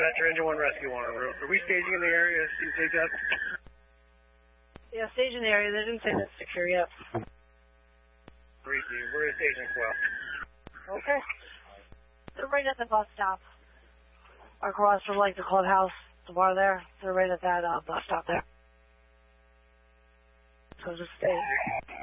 Dispatcher, Engine 1 Rescue 1 en route. Are we staging in the area? Steve, take that. Yeah, staging the area. They didn't say that's secure yet. 3D, we're staging as well. Okay. They're right at the bus stop. Across from like the clubhouse, the bar there. They're right at that bus stop there. So just stay.